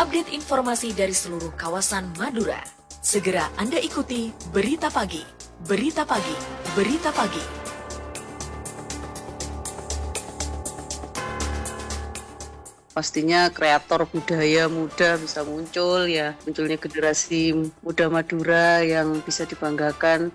update informasi dari seluruh kawasan Madura. Segera Anda ikuti Berita Pagi, Berita Pagi, Berita Pagi. Pastinya kreator budaya muda bisa muncul ya, munculnya generasi muda Madura yang bisa dibanggakan.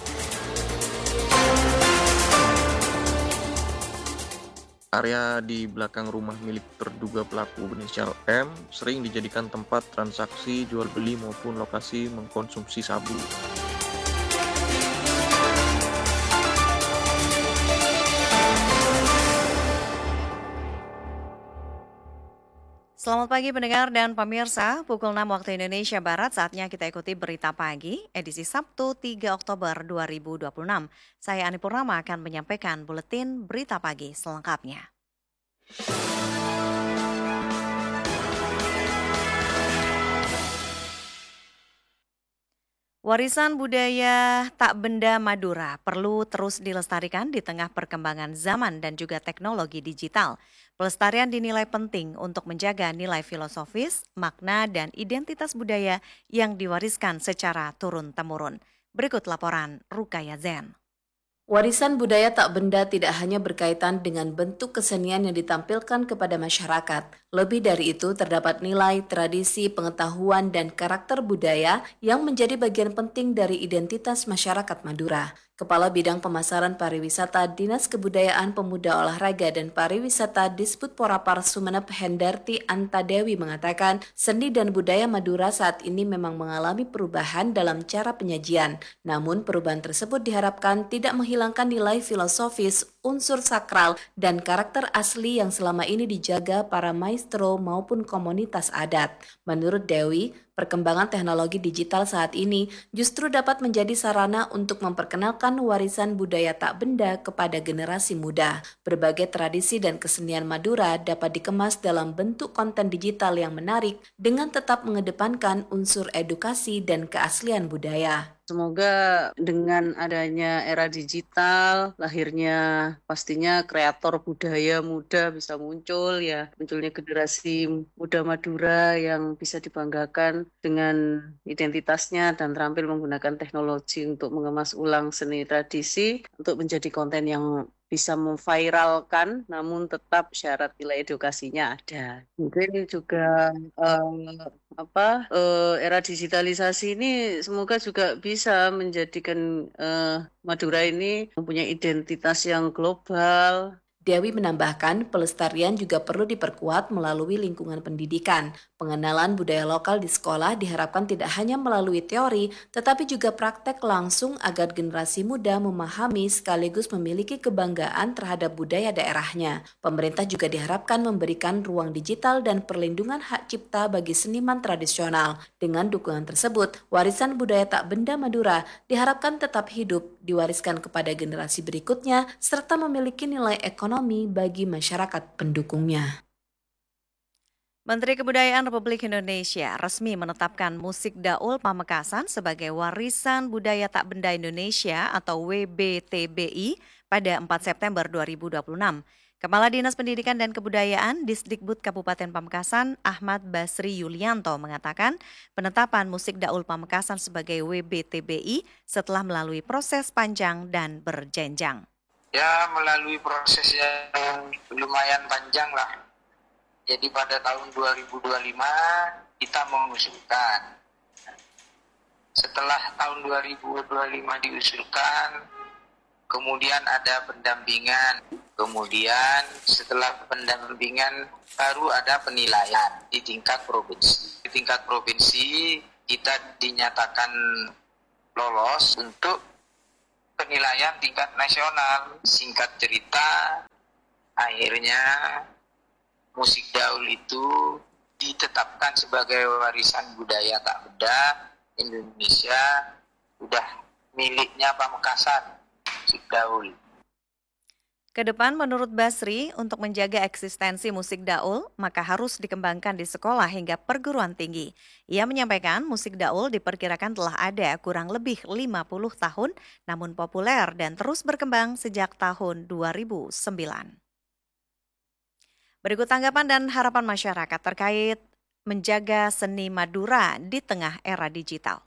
Area di belakang rumah milik terduga pelaku berinisial M sering dijadikan tempat transaksi jual beli maupun lokasi mengkonsumsi sabu. Selamat pagi pendengar dan pemirsa, pukul 6 waktu Indonesia Barat saatnya kita ikuti Berita Pagi, edisi Sabtu 3 Oktober 2026. Saya Ani Purnama akan menyampaikan buletin Berita Pagi selengkapnya. Warisan budaya tak benda Madura perlu terus dilestarikan di tengah perkembangan zaman dan juga teknologi digital. Pelestarian dinilai penting untuk menjaga nilai filosofis, makna, dan identitas budaya yang diwariskan secara turun-temurun. Berikut laporan Rukaya Zen. Warisan budaya tak benda tidak hanya berkaitan dengan bentuk kesenian yang ditampilkan kepada masyarakat. Lebih dari itu, terdapat nilai, tradisi, pengetahuan, dan karakter budaya yang menjadi bagian penting dari identitas masyarakat Madura. Kepala Bidang Pemasaran Pariwisata Dinas Kebudayaan Pemuda Olahraga dan Pariwisata Disput Porapar Sumeneb Hendarti Antadewi mengatakan, seni dan budaya Madura saat ini memang mengalami perubahan dalam cara penyajian. Namun perubahan tersebut diharapkan tidak menghilangkan nilai filosofis, unsur sakral, dan karakter asli yang selama ini dijaga para maestro maupun komunitas adat. Menurut Dewi, perkembangan teknologi digital saat ini justru dapat menjadi sarana untuk memperkenalkan warisan budaya tak benda kepada generasi muda. Berbagai tradisi dan kesenian Madura dapat dikemas dalam bentuk konten digital yang menarik dengan tetap mengedepankan unsur edukasi dan keaslian budaya. Semoga dengan adanya era digital, lahirnya pastinya kreator budaya muda bisa muncul ya, munculnya generasi muda Madura yang bisa dibanggakan dengan identitasnya dan terampil menggunakan teknologi untuk mengemas ulang seni tradisi untuk menjadi konten yang bisa memviralkan, namun tetap syarat nilai edukasinya ada. Mungkin juga era digitalisasi ini semoga juga bisa menjadikan Madura ini mempunyai identitas yang global. Dewi menambahkan, pelestarian juga perlu diperkuat melalui lingkungan pendidikan. Pengenalan budaya lokal di sekolah diharapkan tidak hanya melalui teori, tetapi juga praktek langsung agar generasi muda memahami sekaligus memiliki kebanggaan terhadap budaya daerahnya. Pemerintah juga diharapkan memberikan ruang digital dan perlindungan hak cipta bagi seniman tradisional. Dengan dukungan tersebut, warisan budaya tak benda Madura diharapkan tetap hidup, diwariskan kepada generasi berikutnya, serta memiliki nilai ekonomi bagi masyarakat pendukungnya. Menteri Kebudayaan Republik Indonesia resmi menetapkan musik Daul Pamekasan sebagai warisan budaya tak benda Indonesia atau WBTBI pada 4 September 2026. Kepala Dinas Pendidikan dan Kebudayaan Disdikbud Kabupaten Pamekasan Ahmad Basri Yulianto mengatakan penetapan musik Daul Pamekasan sebagai WBTBI setelah melalui proses panjang dan berjenjang. Ya, melalui proses yang lumayan panjang lah. Jadi pada tahun 2025 kita mengusulkan. Setelah tahun 2025 diusulkan, kemudian ada pendampingan. Kemudian setelah pendampingan baru ada penilaian di tingkat provinsi. Di tingkat provinsi kita dinyatakan lolos untuk penilaian tingkat nasional. Singkat cerita, akhirnya musik Daul itu ditetapkan sebagai warisan budaya tak benda Indonesia, sudah miliknya Pamekasan, musik Daul. Kedepan menurut Basri, untuk menjaga eksistensi musik Daul, maka harus dikembangkan di sekolah hingga perguruan tinggi. Ia menyampaikan musik Daul diperkirakan telah ada kurang lebih 50 tahun, namun populer dan terus berkembang sejak tahun 2009. Berikut tanggapan dan harapan masyarakat terkait menjaga seni Madura di tengah era digital.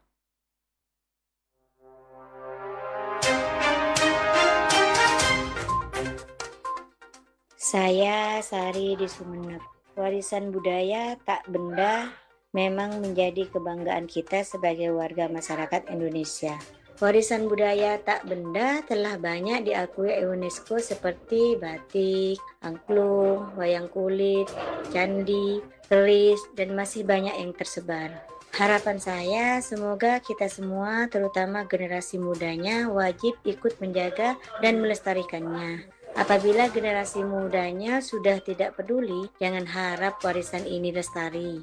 Saya Sari di Sumeneb. Warisan budaya tak benda memang menjadi kebanggaan kita sebagai warga masyarakat Indonesia. Warisan budaya tak benda telah banyak diakui UNESCO seperti batik, angklung, wayang kulit, candi, keris, dan masih banyak yang tersebar. Harapan saya semoga kita semua, terutama generasi mudanya, wajib ikut menjaga dan melestarikannya. Apabila generasi mudanya sudah tidak peduli, jangan harap warisan ini lestari.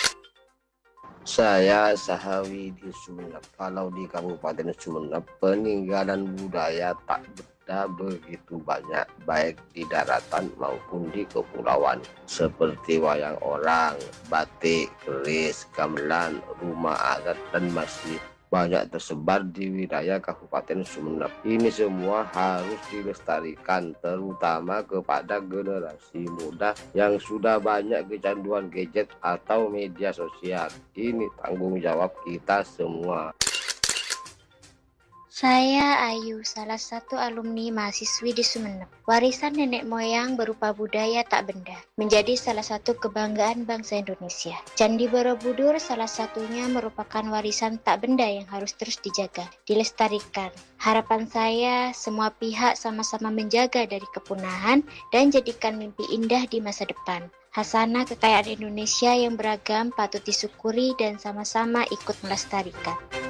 Saya Sahawi di Sumeneb. Kalau di Kabupaten Sumeneb, peninggalan budaya tak benda begitu banyak, baik di daratan maupun di kepulauan, seperti wayang orang, batik, keris, gamelan, rumah adat, dan masih banyak tersebar di wilayah Kabupaten Sumeneb. Ini semua harus dilestarikan, terutama kepada generasi muda yang sudah banyak kecanduan gadget atau media sosial. Ini tanggung jawab kita semua. Saya Ayu, salah satu alumni mahasiswi di Sumeneb. Warisan nenek moyang berupa budaya tak benda menjadi salah satu kebanggaan bangsa Indonesia. Candi Borobudur salah satunya merupakan warisan tak benda yang harus terus dijaga, dilestarikan. Harapan saya semua pihak sama-sama menjaga dari kepunahan dan jadikan mimpi indah di masa depan. Hasanah kekayaan Indonesia yang beragam patut disyukuri dan sama-sama ikut melestarikan.